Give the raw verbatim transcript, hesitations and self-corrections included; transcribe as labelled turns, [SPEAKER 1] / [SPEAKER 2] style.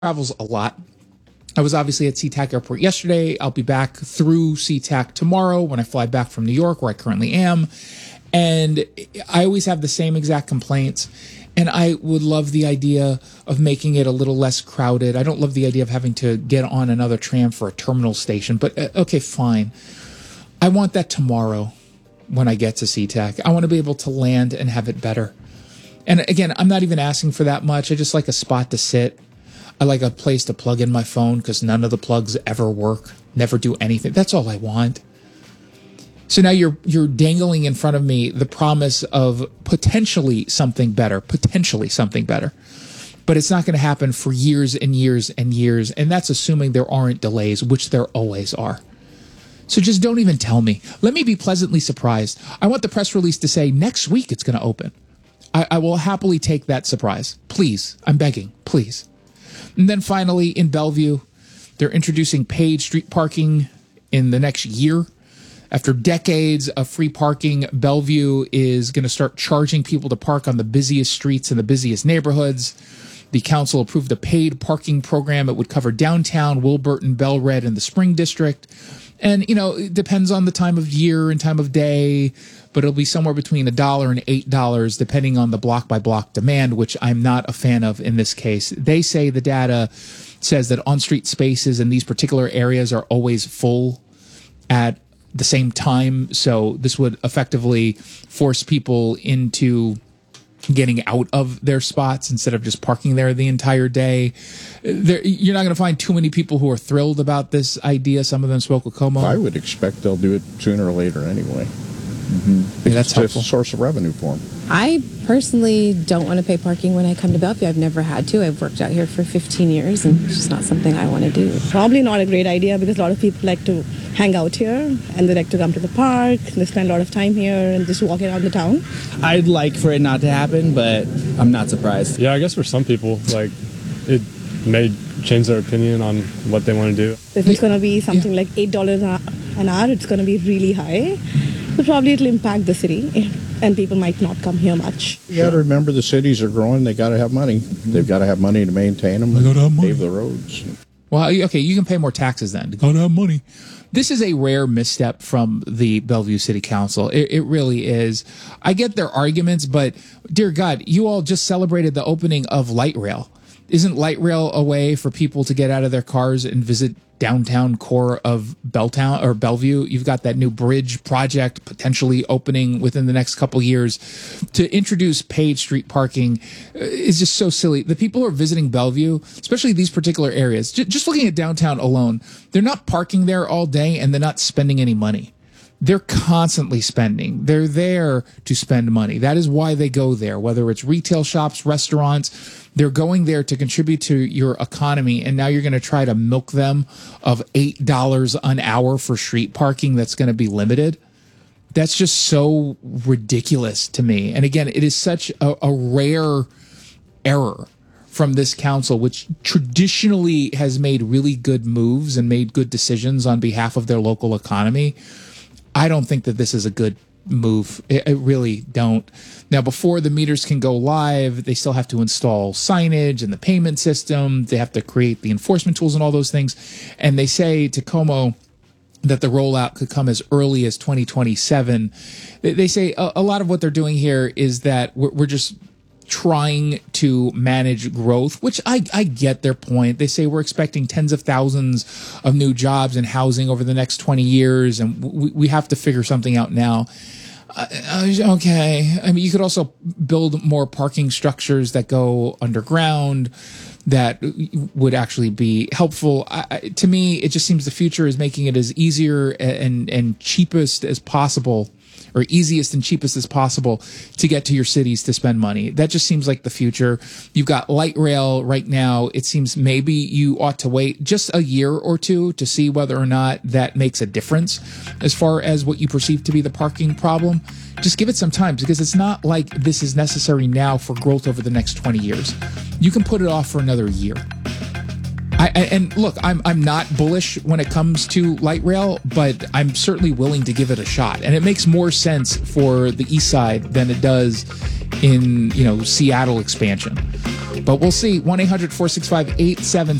[SPEAKER 1] travels a lot. I was obviously at SeaTac Airport yesterday. I'll be back through SeaTac tomorrow when I fly back from New York, where I currently am. And I always have the same exact complaints. And I would love the idea of making it a little less crowded. I don't love the idea of having to get on another tram for a terminal station. But uh, okay, fine. I want that tomorrow when I get to SeaTac. I want to be able to land and have it better. And again, I'm not even asking for that much. I just like a spot to sit. I like a place to plug in my phone because none of the plugs ever work, never do anything. That's all I want. So now you're you're dangling in front of me the promise of potentially something better, potentially something better. But it's not going to happen for years and years and years. And that's assuming there aren't delays, which there always are. So just don't even tell me. Let me be pleasantly surprised. I want the press release to say next week it's going to open. I, I will happily take that surprise. Please. I'm begging. Please. And then finally, in Bellevue, they're introducing paid street parking in the next year. After decades of free parking, Bellevue is going to start charging people to park on the busiest streets in the busiest neighborhoods. The council approved a paid parking program. It would cover downtown, Wilburton, Bellred, and the Spring District. And, you know, it depends on the time of year and time of day, but it'll be somewhere between a dollar and eight dollars, depending on the block-by-block demand, which I'm not a fan of in this case. They say the data says that on-street spaces in these particular areas are always full at the same time, so this would effectively force people into getting out of their spots instead of just parking there the entire day. There, you're not going to find too many people who are thrilled about this idea. Some of them spoke with Como.
[SPEAKER 2] I would expect they'll do it sooner or later anyway. Mm-hmm.
[SPEAKER 1] Yeah, that's
[SPEAKER 2] it's
[SPEAKER 1] helpful.
[SPEAKER 2] It's a source of revenue for them.
[SPEAKER 3] I personally don't want to pay parking when I come to Bellevue. I've never had to. I've worked out here for fifteen years, and it's just not something I want to do.
[SPEAKER 4] Probably not a great idea because a lot of people like to hang out here, and they like to come to the park. They spend a lot of time here and just walking around the town.
[SPEAKER 5] I'd like for it not to happen, but I'm not surprised.
[SPEAKER 6] Yeah, I guess for some people, like, it may change their opinion on what they want to do.
[SPEAKER 4] If it's going to be something yeah. like eight dollars an hour, it's going to be really high. So probably it'll impact the city, and people might not come here much.
[SPEAKER 2] You got to remember the cities are growing. They got to have money. They've got to have money to maintain them.
[SPEAKER 1] They got to have money.
[SPEAKER 2] Pave the roads.
[SPEAKER 1] Well, okay, you can pay more taxes then. Got to have money. This is a rare misstep from the Bellevue City Council. It, it really is. I get their arguments, but dear God, you all just celebrated the opening of Light Rail. Isn't Light Rail a way for people to get out of their cars and visit downtown core of Belltown or Bellevue? You've got that new bridge project potentially opening within the next couple years. To introduce paid street parking is just so silly. The people who are visiting Bellevue, especially these particular areas, j- just looking at downtown alone, they're not parking there all day and they're not spending any money. They're constantly spending. They're there to spend money. That is why they go there, whether it's retail shops, restaurants. They're going there to contribute to your economy, and now you're going to try to milk them of eight dollars an hour for street parking that's going to be limited. That's just so ridiculous to me. And again, it is such a, a rare error from this council, which traditionally has made really good moves and made good decisions on behalf of their local economy. I don't think that this is a good move. I, I really don't. Now, before the meters can go live, they still have to install signage and the payment system. They have to create the enforcement tools and all those things. And they say to Como that the rollout could come as early as twenty twenty-seven. They, they say a, a lot of what they're doing here is that we're, we're just trying to manage growth, which I, I get their point. They say we're expecting tens of thousands of new jobs in housing over the next twenty years, and we, we have to figure something out now. Uh, okay. I mean, you could also build more parking structures that go underground that would actually be helpful. I, to me, it just seems the future is making it as easier and, and cheapest as possible, or easiest and cheapest as possible to get to your cities to spend money. That just seems like the future. You've got light rail right now. It seems maybe you ought to wait just a year or two to see whether or not that makes a difference as far as what you perceive to be the parking problem. Just give it some time, because it's not like this is necessary now for growth over the next twenty years. You can put it off for another year. I, and look, I'm I'm not bullish when it comes to light rail, but I'm certainly willing to give it a shot. And it makes more sense for the east side than it does in, you know, Seattle expansion. But we'll see. one eight hundred four six five eight seven